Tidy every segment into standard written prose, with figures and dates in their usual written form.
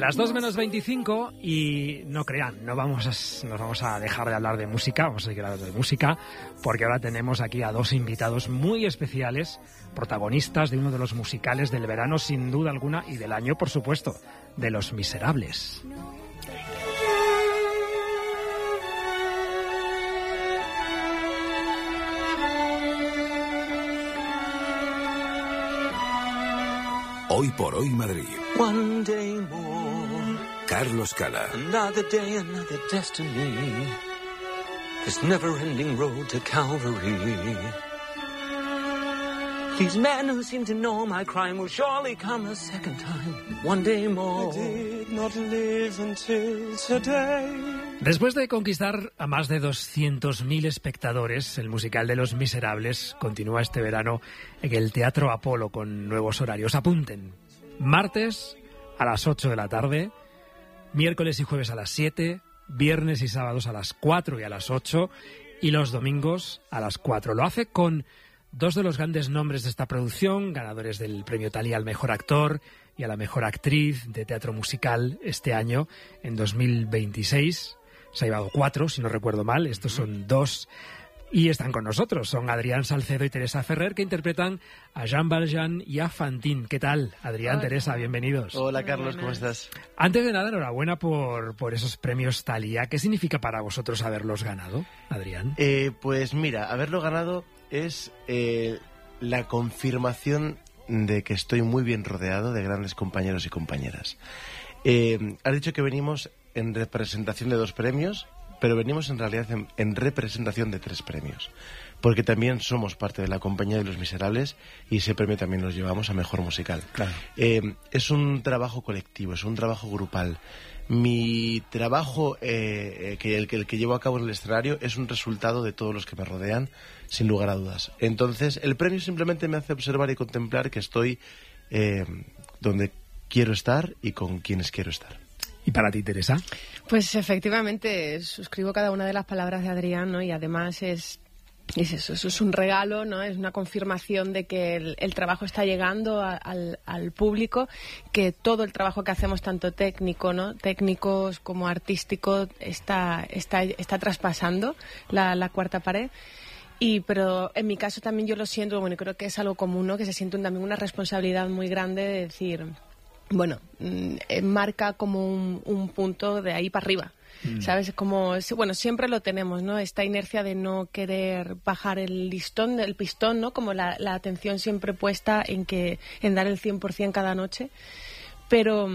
Las 2:25 y no crean, nos vamos a dejar de hablar de música, vamos a seguir hablando de música, porque ahora tenemos aquí a dos invitados muy especiales, protagonistas de uno de los musicales del verano sin duda alguna y del año, por supuesto, de Los Miserables. Hoy por hoy Madrid. One day more. Carlos Cala. Another day, another destiny. This never-ending road to Calvary. These men who seem to know my crime will surely come a second time. One day more. I did not live until today. Después de conquistar a más de 200.000 espectadores, el musical de Los Miserables continúa este verano en el Teatro Apolo con nuevos horarios. Apunten, martes a las 8 de la tarde, miércoles y jueves a las 7, viernes y sábados a las 4 y a las 8 y los domingos a las 4. Lo hace con dos de los grandes nombres de esta producción, ganadores del premio Thalia al mejor actor y a la mejor actriz de teatro musical este año, en 2026. Se ha llevado 4, si no recuerdo mal. Estos son 2 y están con nosotros. Son Adrián Salcedo y Teresa Ferrer, que interpretan a Jean Valjean y a Fantine. ¿Qué tal, Adrián, Hola. Teresa? Bienvenidos. Hola, Carlos, ¿cómo estás? Antes de nada, enhorabuena por esos premios Thalia. ¿Qué significa para vosotros haberlos ganado, Adrián? Pues mira, haberlo ganado es la confirmación de que estoy muy bien rodeado de grandes compañeros y compañeras. Has dicho que venimos en representación de 2 premios, pero venimos en realidad en representación de 3 premios, porque también somos parte de la compañía de Los Miserables y ese premio también nos llevamos a mejor musical. Claro. Es un trabajo colectivo, es un trabajo grupal. Mi trabajo, el que llevo a cabo en el escenario, es un resultado de todos los que me rodean, sin lugar a dudas. Entonces, el premio simplemente me hace observar y contemplar que estoy donde quiero estar y con quienes quiero estar. ¿Y para ti, Teresa? Pues efectivamente, suscribo cada una de las palabras de Adrián, ¿no? Y además es eso es un regalo, ¿no? Es una confirmación de que el trabajo está llegando al público, que todo el trabajo que hacemos, tanto técnico, ¿no? Técnicos como artístico, está traspasando la cuarta pared. Pero en mi caso también yo lo siento, bueno, creo que es algo común, ¿no? Que se siente también una responsabilidad muy grande de decir, bueno, marca como un punto de ahí para arriba. ¿Sabes? Como, bueno, siempre lo tenemos, ¿no? Esta inercia de no querer bajar el listón, el pistón, ¿no? Como la atención siempre puesta en dar el 100% cada noche. Pero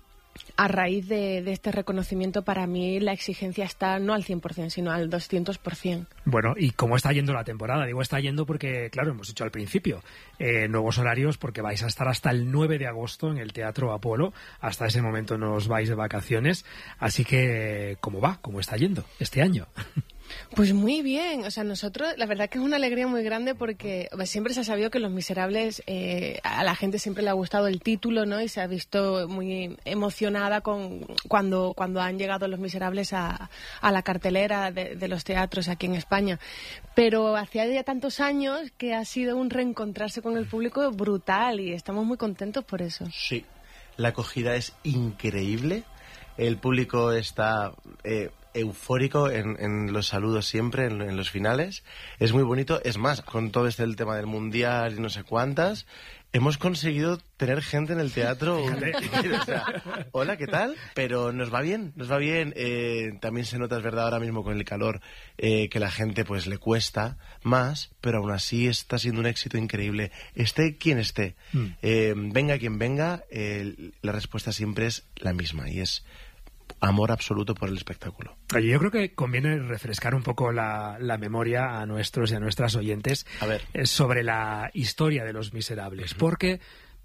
a raíz de este reconocimiento, para mí la exigencia está no al 100%, sino al 200%. Bueno, ¿y cómo está yendo la temporada? Digo, está yendo porque, claro, hemos dicho al principio, nuevos horarios, porque vais a estar hasta el 9 de agosto en el Teatro Apolo. Hasta ese momento no os vais de vacaciones. Así que, ¿cómo va? ¿Cómo está yendo este año? Pues muy bien, o sea, nosotros, la verdad que es una alegría muy grande porque siempre se ha sabido que Los Miserables, a la gente siempre le ha gustado el título, ¿no? Y se ha visto muy emocionada cuando han llegado Los Miserables a la cartelera de los teatros aquí en España. Pero hacía ya tantos años que ha sido un reencontrarse con el público brutal y estamos muy contentos por eso. Sí, la acogida es increíble, el público está eufórico en los saludos siempre, en los finales. Es muy bonito. Es más, con todo el tema del mundial y no sé cuántas, hemos conseguido tener gente en el teatro. O sea, hola, ¿qué tal? Pero nos va bien, nos va bien. También se nota, es verdad, ahora mismo con el calor, que la gente pues le cuesta más, pero aún así está siendo un éxito increíble. Esté quien esté, venga quien venga, la respuesta siempre es la misma y es amor absoluto por el espectáculo. Oye, yo creo que conviene refrescar un poco la memoria a nuestros y a nuestras oyentes sobre la historia de Los Miserables, porque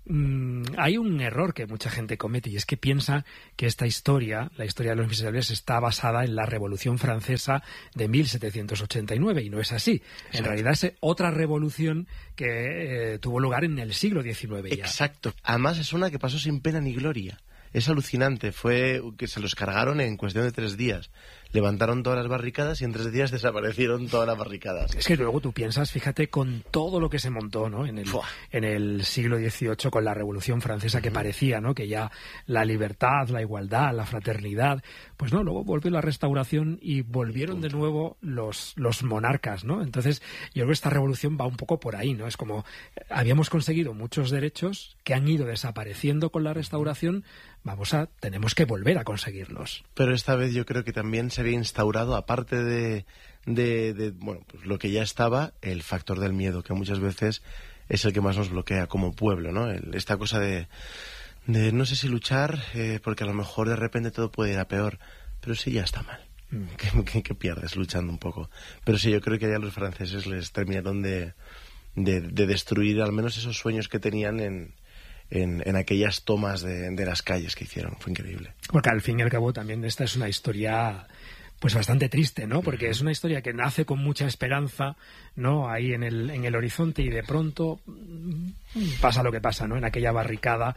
hay un error que mucha gente comete y es que piensa que esta historia, la historia de Los Miserables, está basada en la Revolución Francesa de 1789 y no es así. Exacto. En realidad es otra revolución que tuvo lugar en el siglo XIX ya. Exacto. Además es una que pasó sin pena ni gloria. Es alucinante, fue que se los cargaron en cuestión de 3 días. Levantaron todas las barricadas y en 3 días desaparecieron todas las barricadas. Es que luego tú piensas, fíjate, con todo lo que se montó, ¿no? En el siglo XVIII con la Revolución Francesa, que parecía, ¿no? Que ya la libertad, la igualdad, la fraternidad, pues no, luego volvió la Restauración y volvieron de nuevo los monarcas, ¿no? Entonces, yo creo que esta revolución va un poco por ahí, ¿no? Es como, habíamos conseguido muchos derechos que han ido desapareciendo con la Restauración, tenemos que volver a conseguirlos. Pero esta vez yo creo que también se había instaurado, aparte de bueno, pues lo que ya estaba, el factor del miedo, que muchas veces es el que más nos bloquea como pueblo, ¿no? Esta cosa de no sé si luchar, porque a lo mejor de repente todo puede ir a peor, pero sí ya está mal. ¿Qué pierdes luchando un poco? Pero sí, yo creo que ya los franceses les terminaron de destruir al menos esos sueños que tenían en aquellas tomas de las calles que hicieron. Fue increíble. Porque al fin y al cabo también esta es una historia pues bastante triste, ¿no? Porque es una historia que nace con mucha esperanza, ¿no? Ahí en el horizonte, y de pronto pasa lo que pasa, ¿no? En aquella barricada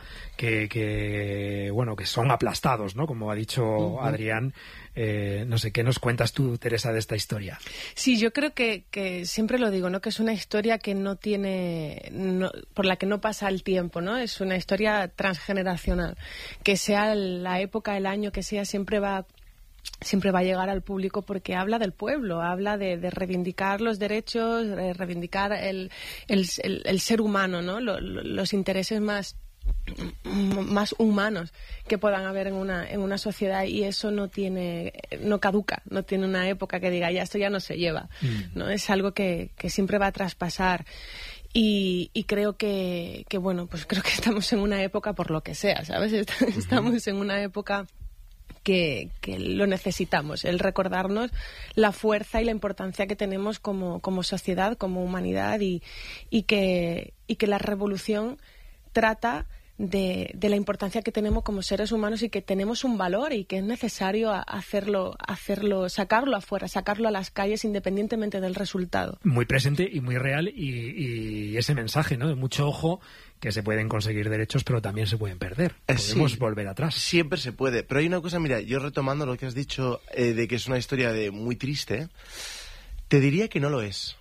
que son aplastados, ¿no? Como ha dicho Adrián. No sé, ¿qué nos cuentas tú, Teresa, de esta historia? Sí, yo creo que siempre lo digo, ¿no? Que es una historia que por la que no pasa el tiempo, ¿no? Es una historia transgeneracional. Que sea la época, el año que sea, siempre va a llegar al público, porque habla del pueblo, habla de reivindicar los derechos, de reivindicar el ser humano, ¿no? Los intereses más humanos que puedan haber en una sociedad, y eso no caduca, no tiene una época que diga esto ya no se lleva, ¿no? Es algo que siempre va a traspasar. Y creo que bueno, pues creo que estamos en una época, por lo que sea, ¿sabes? Estamos en una época que lo necesitamos, el recordarnos la fuerza y la importancia que tenemos como sociedad, como humanidad, y que la revolución trata de la importancia que tenemos como seres humanos, y que tenemos un valor, y que es necesario hacerlo, sacarlo afuera, sacarlo a las calles, independientemente del resultado. Muy presente y muy real, y ese mensaje, ¿no? De mucho ojo, que se pueden conseguir derechos, pero también se pueden perder. Podemos volver atrás. Siempre se puede. Pero hay una cosa, mira, yo retomando lo que has dicho, de que es una historia muy triste, te diría que no lo es.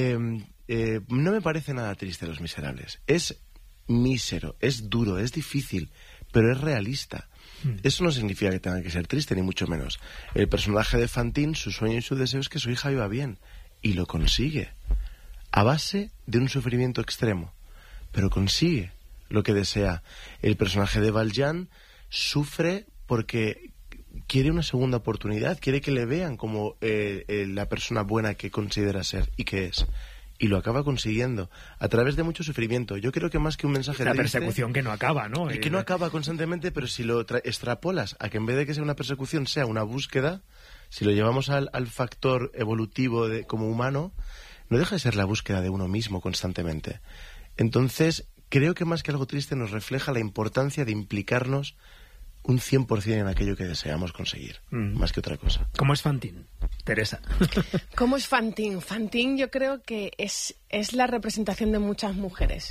No me parece nada triste Los Miserables. Es mísero, es duro, es difícil, pero es realista. Eso no significa que tenga que ser triste, ni mucho menos. El personaje de Fantine, su sueño y su deseo es que su hija viva bien, y lo consigue a base de un sufrimiento extremo, pero consigue lo que desea. El personaje de Valjean sufre porque quiere una segunda oportunidad, quiere que le vean como la persona buena que considera ser y que es. Y lo acaba consiguiendo a través de mucho sufrimiento. Yo creo que más que un mensaje la triste, persecución que no acaba, ¿no? Y que no acaba constantemente, pero si lo extrapolas a que en vez de que sea una persecución sea una búsqueda, si lo llevamos al factor evolutivo como humano, no deja de ser la búsqueda de uno mismo constantemente. Entonces, creo que más que algo triste nos refleja la importancia de implicarnos un 100% en aquello que deseamos conseguir, más que otra cosa. ¿Cómo es Fantine, Teresa? ¿Cómo es Fantine? Fantine yo creo que es la representación de muchas mujeres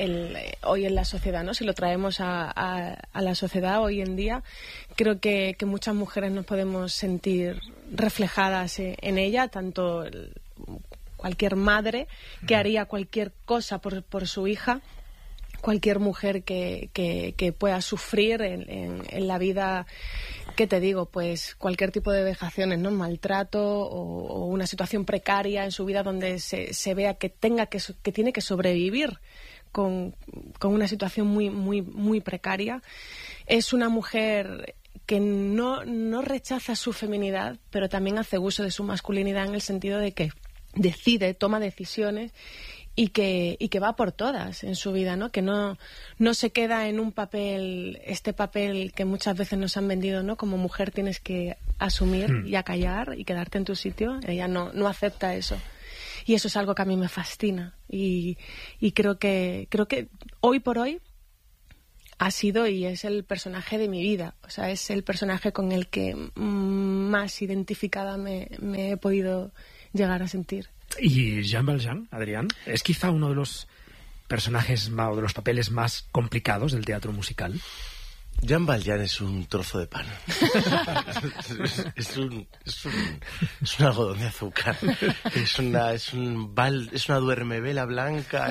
hoy en la sociedad, ¿no? Si lo traemos a la sociedad hoy en día, creo que muchas mujeres nos podemos sentir reflejadas en ella, tanto cualquier madre que haría cualquier cosa por su hija, cualquier mujer que pueda sufrir en la vida, ¿qué te digo? Pues cualquier tipo de vejaciones, ¿no? Maltrato o una situación precaria en su vida donde se vea que tiene que sobrevivir con una situación muy, muy, muy precaria. Es una mujer que no rechaza su feminidad, pero también hace uso de su masculinidad, en el sentido de que toma decisiones y que va por todas en su vida, ¿no? Que no se queda en un papel, este papel que muchas veces nos han vendido, ¿no? Como mujer tienes que asumir y acallar y quedarte en tu sitio. Ella no acepta eso. Y eso es algo que a mí me fascina. Y creo que hoy por hoy ha sido y es el personaje de mi vida. O sea, es el personaje con el que más identificada me he podido llegar a sentir. ¿Y Jean Valjean, Adrián, es quizá uno de los personajes o de los papeles más complicados del teatro musical? Jean Valjean es un trozo de pan. es un algodón de azúcar. Es una duermevela blanca.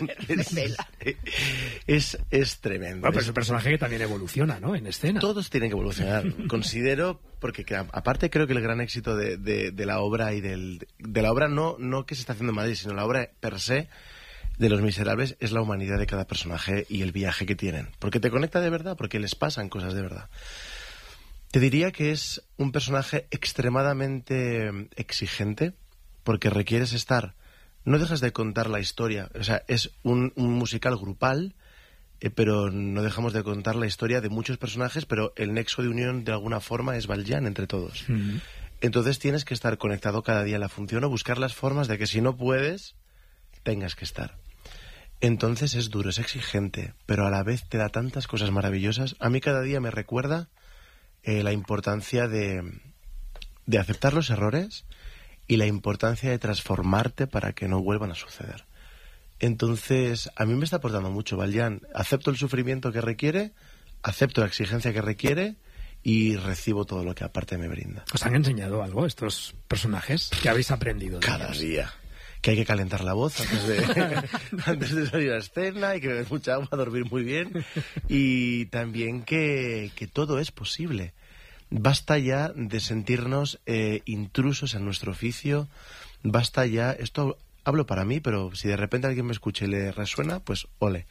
Es tremendo. Bueno, pero es un personaje que también evoluciona, ¿no? En escena. Todos tienen que evolucionar. Considero, porque aparte creo que el gran éxito de la obra y de la obra no que se está haciendo en Madrid, sino la obra per se de Los Miserables es la humanidad de cada personaje y el viaje que tienen. Porque te conecta de verdad, porque les pasan cosas de verdad. Te diría que es un personaje extremadamente exigente, porque requieres estar... No dejas de contar la historia. O sea, es un musical grupal, pero no dejamos de contar la historia de muchos personajes, pero el nexo de unión de alguna forma es Valjean entre todos. Mm-hmm. Entonces tienes que estar conectado cada día a la función o buscar las formas de que si no puedes, tengas que estar. Entonces es duro, es exigente, pero a la vez te da tantas cosas maravillosas. A mí cada día me recuerda la importancia de aceptar los errores y la importancia de transformarte para que no vuelvan a suceder. Entonces, a mí me está aportando mucho Valjean. Acepto el sufrimiento que requiere, acepto la exigencia que requiere y recibo todo lo que aparte me brinda. ¿Os han enseñado algo estos personajes? ¿Qué habéis aprendido? Cada día. Que hay que calentar la voz antes de salir a la escena, hay que beber mucha agua, dormir muy bien, y también que todo es posible. Basta ya de sentirnos intrusos en nuestro oficio, basta ya, esto hablo para mí, pero si de repente alguien me escucha y le resuena, pues ole.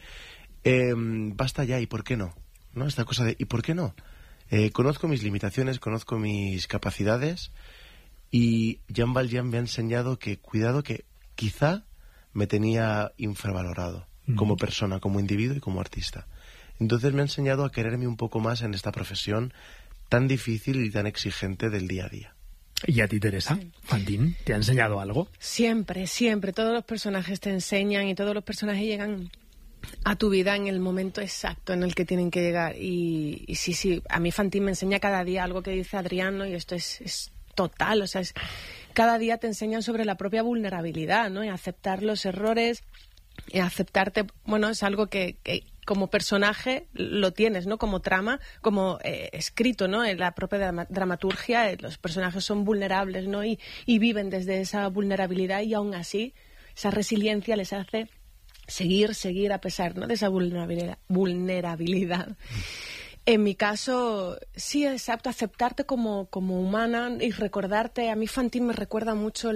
Basta ya, ¿y por qué no? ¿No? Esta cosa de ¿y por qué no? Conozco mis limitaciones, conozco mis capacidades, y Jean Valjean me ha enseñado que, cuidado, que quizá me tenía infravalorado como persona, como individuo y como artista. Entonces me ha enseñado a quererme un poco más en esta profesión tan difícil y tan exigente del día a día. ¿Y a ti, Teresa? ¿Fantine te ha enseñado algo? Siempre, siempre. Todos los personajes te enseñan y todos los personajes llegan a tu vida en el momento exacto en el que tienen que llegar. Y sí, a mí Fantine me enseña cada día algo que dice Adrián, ¿no? Y esto es total, o sea, cada día te enseñan sobre la propia vulnerabilidad, ¿no? Y aceptar los errores, y aceptarte, bueno, es algo que como personaje lo tienes, ¿no? Como trama, como escrito, ¿no? En la propia dramaturgia, los personajes son vulnerables, ¿no? Y viven desde esa vulnerabilidad, y aún así esa resiliencia les hace seguir a pesar, ¿no? De esa vulnerabilidad. En mi caso, sí, exacto, aceptarte como humana y recordarte. A mí Fantine me recuerda mucho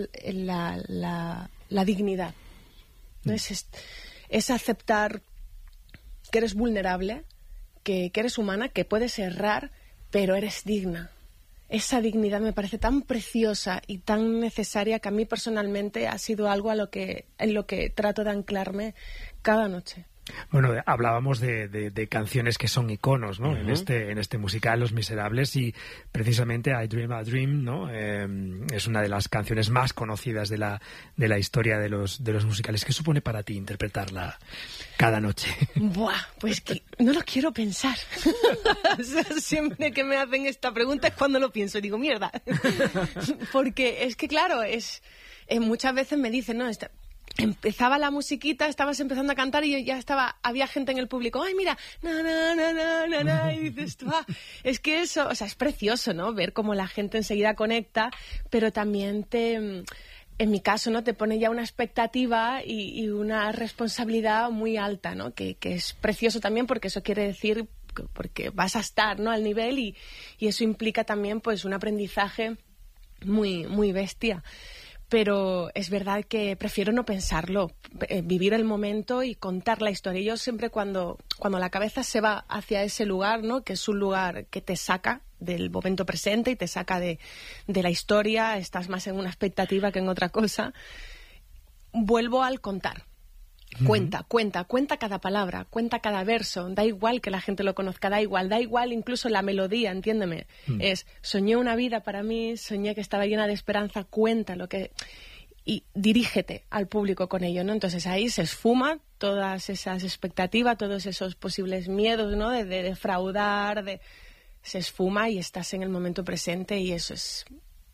la dignidad, ¿no? Es aceptar que eres vulnerable, que eres humana, que puedes errar, pero eres digna. Esa dignidad me parece tan preciosa y tan necesaria que a mí personalmente ha sido algo en lo que trato de anclarme cada noche. Bueno, hablábamos de canciones que son iconos, ¿no? Uh-huh. En este musical, Los Miserables, y precisamente I Dream a Dream, ¿no? Es una de las canciones más conocidas de la historia de los musicales. ¿Qué supone para ti interpretarla cada noche? Buah, pues que no lo quiero pensar. O sea, siempre que me hacen esta pregunta es cuando lo pienso y digo, mierda. Porque es que, claro, muchas veces me dicen, no, empezaba la musiquita, estabas empezando a cantar y había gente en el público, ay, mira, y dices tú, es que eso, o sea, es precioso, ¿no? Ver cómo la gente enseguida conecta, pero también en mi caso, ¿no? Te pone ya una expectativa y una responsabilidad muy alta, ¿no? Que es precioso también, porque eso quiere decir porque vas a estar, ¿no? Al nivel, y eso implica también, pues, un aprendizaje muy, muy bestia. Pero es verdad que prefiero no pensarlo, vivir el momento y contar la historia. Yo siempre cuando la cabeza se va hacia ese lugar, ¿no? Que es un lugar que te saca del momento presente y te saca de la historia, estás más en una expectativa que en otra cosa, vuelvo al contar. Cuenta cada palabra, cuenta cada verso, da igual que la gente lo conozca, da igual incluso la melodía, entiéndeme. Soñé una vida para mí, soñé que estaba llena de esperanza, cuenta lo que... Y dirígete al público con ello, ¿no? Entonces ahí se esfuma todas esas expectativas, todos esos posibles miedos, ¿no? De defraudar, se esfuma y estás en el momento presente, y eso es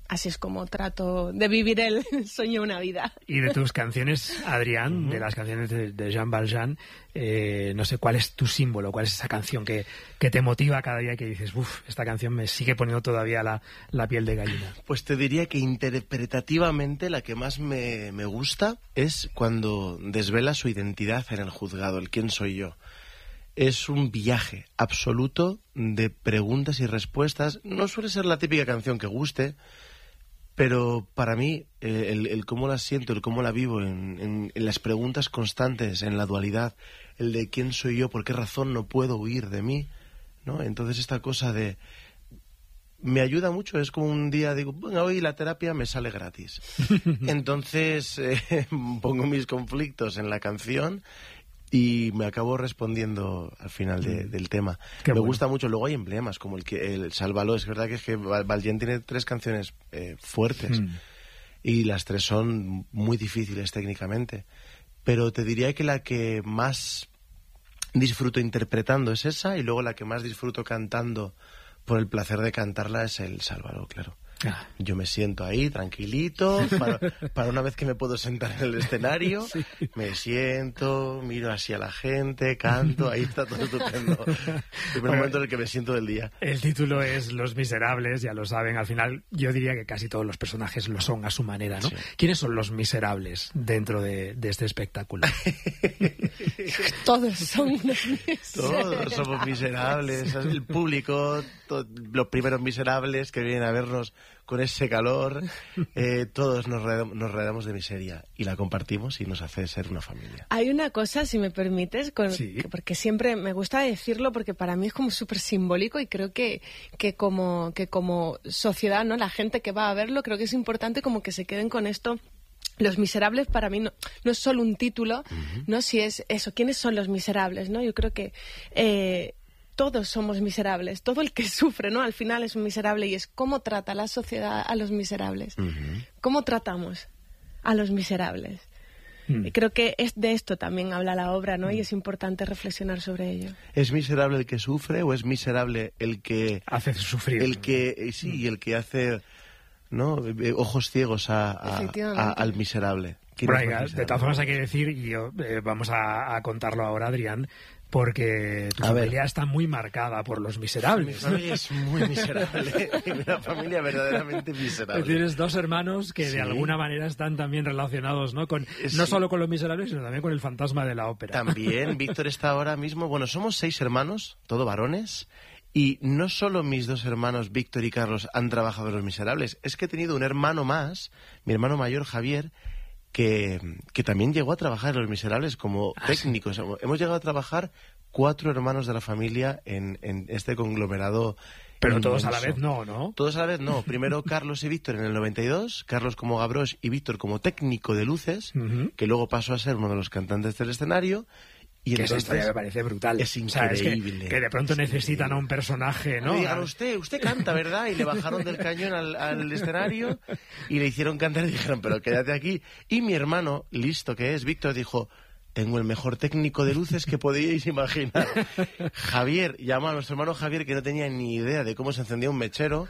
así es como trato de vivir el sueño una vida. Y de tus canciones, Adrián, de las canciones de Jean Valjean, no sé, ¿cuál es tu símbolo? ¿Cuál es esa canción que te motiva cada día, que dices, esta canción me sigue poniendo todavía la piel de gallina? Pues te diría que interpretativamente la que más me gusta es cuando desvela su identidad en el juzgado, el quién soy yo. Es un viaje absoluto de preguntas y respuestas. No suele ser la típica canción que guste, pero para mí el cómo la siento, el cómo la vivo en las preguntas constantes, en la dualidad, el de quién soy yo, por qué razón no puedo huir de mí, ¿no? Entonces esta cosa de... me ayuda mucho, es como un día digo, bueno, hoy la terapia me sale gratis. Entonces pongo mis conflictos en la canción y me acabo respondiendo al final del tema. Me gusta mucho. Luego hay emblemas como el Sálvalo. Es verdad que Valjean tiene 3 canciones fuertes y las 3 son muy difíciles técnicamente. Pero te diría que la que más disfruto interpretando es esa, y luego la que más disfruto cantando por el placer de cantarla es el Sálvalo, claro. Yo me siento ahí tranquilito para una vez que me puedo sentar en el escenario, me siento, miro así a la gente, canto, ahí está todo estupendo. El primer momento en el que me siento del día. El título es Los Miserables, ya lo saben. Al final yo diría que casi todos los personajes lo son a su manera, ¿no? Sí. ¿Quiénes son los miserables dentro de este espectáculo? Todos son unos miserables. Todos somos miserables. El público, los primeros miserables que vienen a vernos con ese calor, todos nos rodeamos de miseria y la compartimos y nos hace ser una familia. Hay una cosa, si me permites, porque siempre me gusta decirlo, porque para mí es como súper simbólico, y creo que como sociedad, ¿no? La gente que va a verlo, creo que es importante como que se queden con esto. Los Miserables para mí no es solo un título, ¿no? Si es eso, ¿quiénes son los miserables, no? Yo creo que todos somos miserables, todo el que sufre, ¿no? Al final es un miserable, y es cómo trata la sociedad a los miserables. ¿Cómo tratamos a los miserables? Creo que de esto también habla la obra, ¿no? Y es importante reflexionar sobre ello. ¿Es miserable el que sufre o es miserable el que hace sufrir? El que y el que hace, ¿no? Ojos ciegos al miserable. Bueno, de todas formas hay que decir, y vamos a contarlo ahora, Adrián, porque tu familia está muy marcada por los miserables. Mi familia es muy miserable. Una familia verdaderamente miserable. Tienes 2 hermanos que de alguna manera están también relacionados, ¿no? No solo con los miserables, sino también con el fantasma de la ópera. También, Víctor está ahora mismo... Bueno, somos 6 hermanos, todos varones, y no solo mis 2 hermanos, Víctor y Carlos, han trabajado en Los Miserables, es que he tenido un hermano más, mi hermano mayor, Javier, que también llegó a trabajar en Los Miserables como técnico. ¿Sí? Hemos llegado a trabajar 4 hermanos de la familia en este conglomerado. Pero todos a la vez no. Todos a la vez no. Primero Carlos y Víctor en el 92, Carlos como Gavroche y Víctor como técnico de luces, que luego pasó a ser uno de los cantantes del escenario. Y esa historia me parece brutal. Es increíble. O sea, que de pronto necesitan a un personaje, ¿no? Digan, usted canta, ¿verdad? Y le bajaron del cañón al escenario y le hicieron cantar y dijeron, pero quédate aquí. Y mi hermano, listo que es, Víctor, dijo, tengo el mejor técnico de luces que podíais imaginar. Javier, llamó a nuestro hermano Javier, que no tenía ni idea de cómo se encendía un mechero,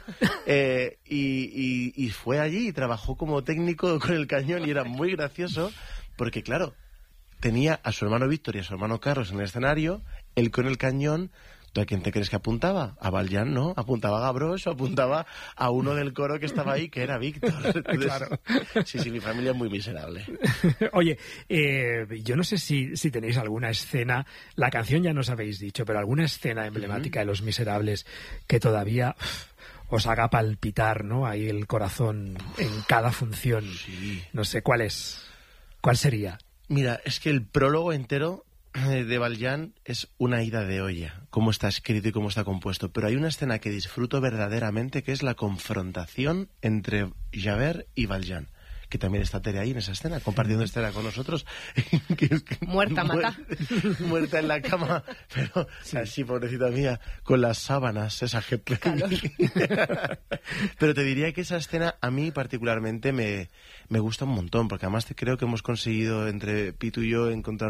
y fue allí y trabajó como técnico con el cañón, y era muy gracioso, porque claro, tenía a su hermano Víctor y a su hermano Carlos en el escenario, él con el cañón. ¿Tú a quién te crees que apuntaba? A Valjean, ¿no? Apuntaba a Gavroche o apuntaba a uno del coro que estaba ahí, que era Víctor. Entonces, claro. Sí, mi familia es muy miserable. Oye, yo no sé si tenéis alguna escena, la canción ya nos habéis dicho, pero alguna escena emblemática de Los Miserables que todavía os haga palpitar, ¿no? Ahí el corazón en cada función. Sí. No sé, ¿cuál sería? Mira, es que el prólogo entero de Valjean es una ida de olla, cómo está escrito y cómo está compuesto, pero hay una escena que disfruto verdaderamente, que es la confrontación entre Javert y Valjean, que también está Tere ahí en esa escena, compartiendo escena con nosotros. Muerta, muerta en la cama, pero así, pobrecita mía, con las sábanas, esas que... Pero te diría que esa escena a mí particularmente me gusta un montón, porque además creo que hemos conseguido entre Pitu y yo encontrar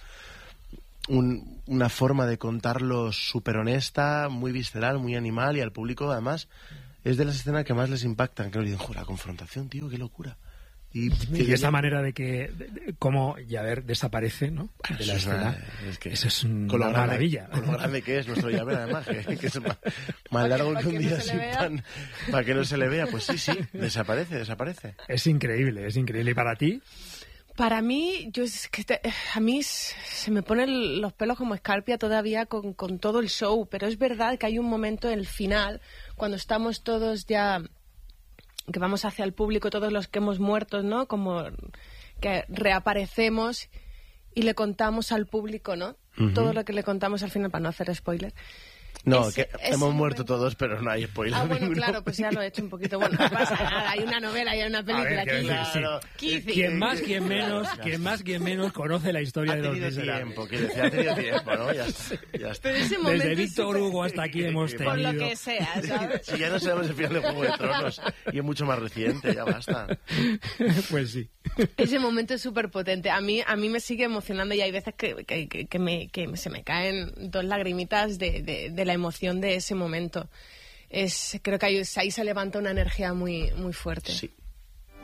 una forma de contarlo súper honesta, muy visceral, muy animal, y al público además es de las escenas que más les impactan, que nos dicen, la confrontación, tío, qué locura. Y esa manera de que cómo Javert desaparece, ¿no? De la escena. Eso es una maravilla. Con lo grande que es nuestro Javert, además, que es más largo que un día sin pan, para que no se le vea. Pues sí, desaparece. Es increíble. ¿Y para ti? Para mí, a mí se me ponen los pelos como escarpia todavía con todo el show, pero es verdad que hay un momento en el final, cuando estamos todos ya, que vamos hacia el público, todos los que hemos muerto, ¿no? Como que reaparecemos y le contamos al público, ¿no? Uh-huh. Todo lo que le contamos al final, para no hacer spoiler. No, hemos muerto todos, pero no hay spoiler. Bueno, claro, pues ya lo he hecho un poquito. Bueno, no pasa nada, hay una novela y hay una película aquí. Claro. Quien más, quien menos conoce la historia de Los Miserables. Ha tenido tiempo, ¿no? Ya está. Pero ese momento desde Víctor Hugo hasta aquí hemos tenido... Por lo que sea, ¿sabes? Si ya no sabemos el final de Juego de Tronos y es mucho más reciente, ya basta. Pues sí. Ese momento es súper potente. A mí me sigue emocionando y hay veces que se me caen 2 lagrimitas de la emoción de ese momento. Creo que ahí se levanta una energía muy, muy fuerte. Sí.